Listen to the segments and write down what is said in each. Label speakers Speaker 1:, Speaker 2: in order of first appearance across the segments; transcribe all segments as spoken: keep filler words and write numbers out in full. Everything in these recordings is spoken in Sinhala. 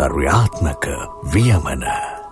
Speaker 1: සෞන්දර්යාත්මක වියමන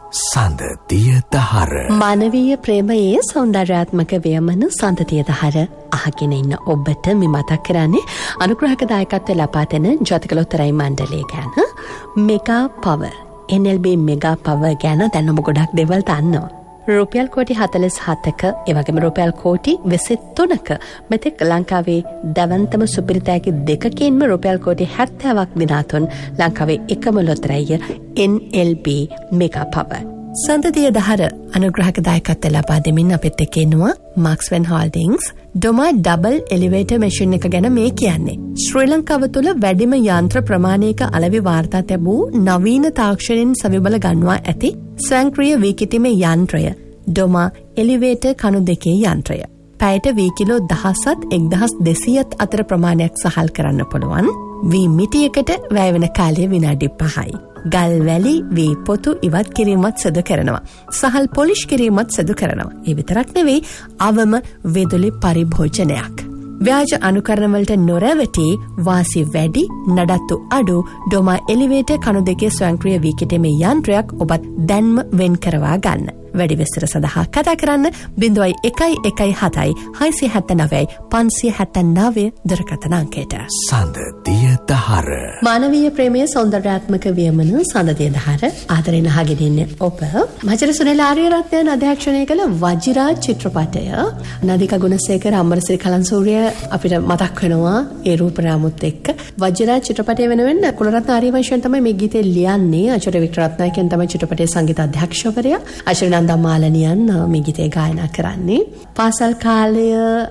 Speaker 1: සඳතිය දහර.
Speaker 2: මානවීය ප්‍රේමයේ සෞන්දර්යාත්මක වියමන සඳතිය දහර අහගෙන ඉන්න ඔබට මේ මතක් කරන්නේ අනුග්‍රහක දායකත්වය ලබා දෙන ජාතික ලොතරැයි මණ්ඩලය ගැන. මෙගා පවර් එන් එල් බී මෙගා පවර් ගැන දැන් ඔබ ගොඩක් දේවල් දන්නවා. රුපියල් කෝටි හතළිස් හතක එවැගේම රුපියල් කෝටි විසි තුනක මෙතෙක් ලංකාවේ දැවන්තම සුපිරිතෑගි දෙකකින්ම රුපියල් කෝටි හැත්තෑවක් දිනාතුන් ලංකාවේ එකම ලොතරැය එන් එල් බී මෙගා පවර්. සඳතිය දහර අනුග්‍රහක දායකත්වය ලබා දෙමින් අපිත් එක්ක ඉන්නවා මාක්ස්වෙන් හෝල්ඩින්ග්ස් ඩොමා ඩබල් එලිවේටර් මැෂින් එක ගැන මේ කියන්නේ. ශ්‍රී ලංකාව තුළ වැඩිම යන්ත්‍ර ප්‍රමාණයක අලෙවි වාර්තා ලැබූ නවීන තාක්ෂණයෙන් සවිබල ගන්වා ඇති ස්වයංක්‍රීය වීකිටීමේ යන්ත්‍රය ඩොමා එලිවේටර් කණු දෙකේ යන්ත්‍රය. පැයට වී කිලෝ දහසත් එක්දහස් දෙසීයත් අතර ප්‍රමාණයක් සහල් කරන්න පුළුවන්. වී මිටියකට වැය වෙන කාලය විනාඩි පහයි. ගල් වැලි වී පොතු ඉවත් කිරීමත් සිදු කරනවා. සහල් පොලිෂ් කිරීමත් සිදු කරනවා. ඒ විතරක් නෙවෙයි අවම විදුලි පරිභෝජනයක්. ව්‍යාජ අනුකරණවලට නොරැවටි වාසි වැඩි නඩත්තු අඩු ඩොමා එලිවේටර් කණු දෙකේ ස්වයංක්‍රීය වීකිටීමේ යන්ත්‍රයක් ඔබත් දැන්ම වෙන් කරවා ගන්න. වැඩි විස්තර සඳහා කතා කරන්න බිංදුවයි එකයි එකයි හතයි හයසිය හැත්තනවයයි පන්සිය හැත්තනවය දුරකථන අංකයට.
Speaker 1: සඳතිය දහර.
Speaker 2: මානවීය ප්‍රේමයේ සෞන්දර්යාත්මක වියමන සඳතිය දහර ආදරෙන් අහගෙන ඉන්නේ ඔබ. මහජන සුනිල් ආරියරත්නයන් අධ්‍යක්ෂණය කළ වජිරා චිත්‍රපටය නදිකා ගුණසේකර අමරසිරි කලන්සූරිය අපිට මතක් වෙනවා ඒ රූපරාමුත් එක්ක. වජිරා චිත්‍රපටය වෙනුවෙන් කුලරත්න ආරියවංශයන් තමයි මේ ගීතේ ලියන්නේ. ආචාර්ය වික්ටර් රත්නායකයන් තමයි චිත්‍රපටයේ සංගීත අධ්‍යක්ෂකවරයා. ආචාර්ය දමාලනියන් මේ ගීතේ ගායනා කරන්නේ. පාසල් කාලය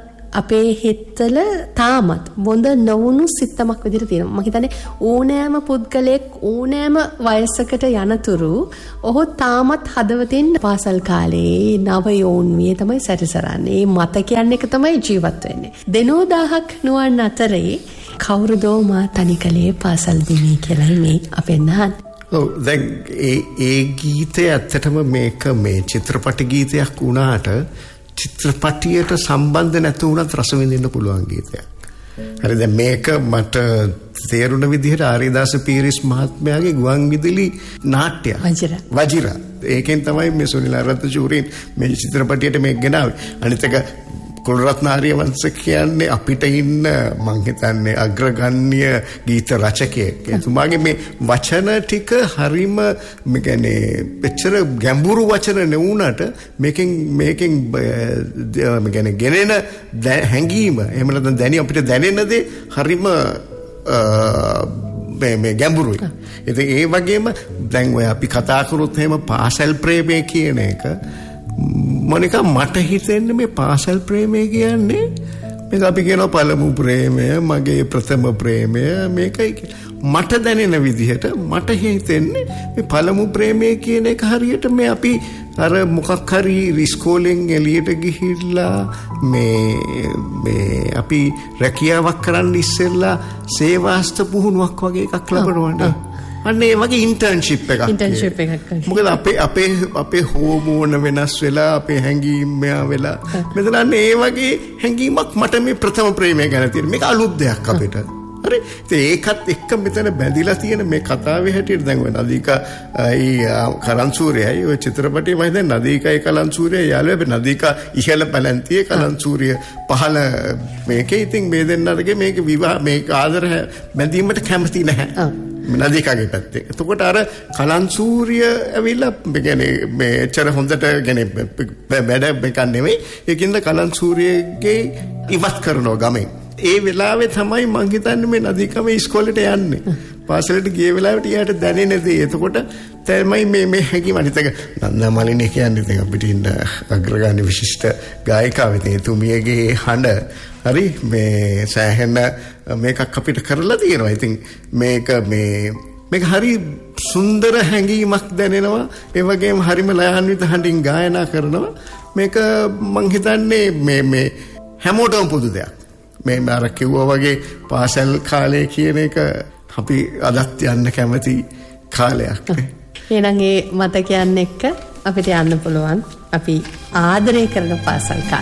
Speaker 2: අපේ හිතවල තාමත් බොඳ නොවුණු සිත්තමක් විදිහට තියෙනවා. මම හිතන්නේ ඕනෑම පුද්ගලයෙක් ඕනෑම වයසකට යනතුරු ඔහු තාමත් හදවතින් පාසල් කාලේ නව යෝන්වියේ තමයි සැරිසරන්නේ. මේ මතකයන් එක තමයි ජීවත් වෙන්නේ. දෙනෝ දහහක් නුවන් අතරේ කවුරුදෝ මා තනිකලේ පාසල් දිනේ කියලා මේ අපෙන් අහන්නේ.
Speaker 3: ඔව් දැන් ඒ ඒ ගීතය ඇත්තටම මේක මේ චිත්‍රපට ගීතයක් වුණාට චිත්‍රපටියට සම්බන්ධ නැතු වුණත් රස විඳින්න පුළුවන් ගීතයක්. හරි දැන් මේක මට තේරුණ විදිහට ආරිදාස පීරිස් මහත්මයාගේ ගුවන් විදුලි නාට්‍ය
Speaker 2: වජිරා
Speaker 3: වජිරා ඒකෙන් තමයි මේ සුනිල් ආරත්න චූරින් මේ චිත්‍රපටියට මේක ගෙනාවේ. අනිත් එක කුලරත්න ආරියවංශ කියන්නේ අපිට ඉන්න මං හිතන්නේ අග්‍රගණ්‍ය ගීත රචකයෙක්. එතුමාගේ මේ වචන ටික හරිම මේ කියන්නේ එච්චර ගැඹුරු වචන නෙවුනට මේකෙන් මේකෙන් මේ කියන්නේ ගෙනෙන හැඟීම එහෙම නැත්නම් දැනි අපිට දැනෙන දේ හරිම මේ මේ ගැඹුරුයි. ඉතින් ඒ වගේම දැන් ඔය අපි කතා කරොත් එහෙම පාසල් ප්‍රේමය කියන එක මොනිකා මට හිතෙන්නේ මේ පාසල් ප්‍රේමය කියන්නේ මේක අපි කියනවා පළමු ප්‍රේමය මගේ ප්‍රථම ප්‍රේමය මේකයි මට දැනෙන විදිහට මට හිතෙන්නේ මේ පළමු ප්‍රේමය කියන එක හරියට මේ අපි අර මොකක් හරි ඉස්කෝලෙන් එළියට ගිහිල්ලා මේ මේ අපි රැකියාවක් කරන්න ඉස්සෙල්ලා සේවාස්ත පුහුණුවක් වගේ එකක් ලබනවානේ. අන්න ඒ වගේ ඉන්ටර්න්ෂිප් එකක්.
Speaker 2: ඉන්ටර්න්ෂිප් එකක්.
Speaker 3: මොකද අපේ අපේ අපේ හෝමෝන වෙනස් වෙලා අපේ හැඟීම් මෙයා වෙලා මෙතන අන්න ඒ වගේ හැඟීමක් මට මේ ප්‍රථම ප්‍රේමය ගැන තියෙන. මේක අලුත් දෙයක් අපිට. හරි. ඉතින් ඒකත් එක්ක මෙතන බැඳිලා තියෙන මේ කතාවේ හැටියට දැන් ඔය නදීකා ඊ කලන්සූරියයි ඔය චිත්‍රපටයේ මම දැන් නදීකායි කලන්සූරියයි යාළුවා නදීකා ඉහළ පැලැන්තියේ කලන්සූරිය පහළ මේකේ ඉතින් මේ දෙන්නගේ මේක විවාහ මේක ආදර බැඳීමට කැමති නැහැ. නදීකාගේ පැත්තේ. එතකොට අර කලන්සූරිය ඇවිල්ලා කියන්නේ මේ එච්චර හොඳට කියන්නේ වැඩ මේක නෙවෙයි. ඒකින්ද කලන්සූරියගේ ඉවත් කරනවා ගමෙන්. ඒ වෙලාවේ තමයි මං හිතන්නේ මේ නදීකා මේ ඉස්කෝලේට යන්නේ. පාසලට ගිය වෙලාවට ඊට දැනෙන දේ. එතකොට තමයි මේ මේ හැකියි මනිතක නන්දා මලිනේ කියන්නේ ඉතින් අපිට ඉන්න අග්‍රගාමී විශිෂ්ට ගායිකාව. ඉතින් එතුමියගේ හඬ හරි මේ සෑහෙන මේකක් අපිට කරලා තියෙනවා. ඉතින් මේක මේ මේක හරි සුන්දර හැඟීමක් දැනෙනවා. ඒ වගේම හරිම ලයාන්විත හඬින් ගායනා කරනවා. මේක මං හිතන්නේ මේ මේ හැමෝටම පොදු දෙයක්. මේ අර කිව්වා වගේ පාසල් කාලය කියන එක අපි අදත් යන්න කැමති කාලයක්.
Speaker 2: එහෙනම් ඒ මතකයන් එක්ක අපිට යන්න පුළුවන් අපි ආදරය කරන පාසල් කාලය.